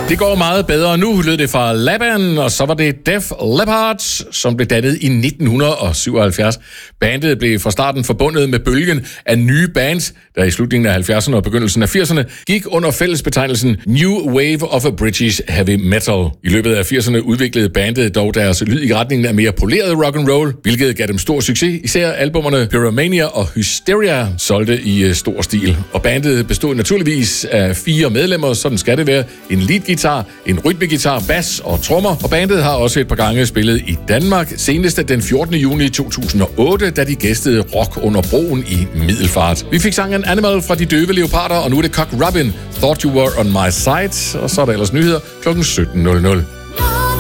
Det går meget bedre nu, lød det fra Laban, og så var det Def Leppard, som blev dannet i 1977. Bandet blev fra starten forbundet med bølgen af nye bands, der i slutningen af 70'erne og begyndelsen af 80'erne gik under fællesbetegnelsen New Wave of a British Heavy Metal. I løbet af 80'erne udviklede bandet dog deres lyd i retningen af mere poleret rock and roll, hvilket gav dem stor succes. Især albumerne Pyromania og Hysteria solgte i stor stil. Og bandet bestod naturligvis af 4 medlemmer, sådan skal det være. En leadguitar, en rytmeguitar, bas og trommer. Og bandet har også et par gange spillet i Danmark. Senest den 14. juni 2008, da de gæstede Rock under broen i Middelfart. Vi fik sangen Animal fra De Døve Leoparder, og nu er det Cock Robin, Thought You Were On My Side. Og så er der ellers nyheder kl. 17.00.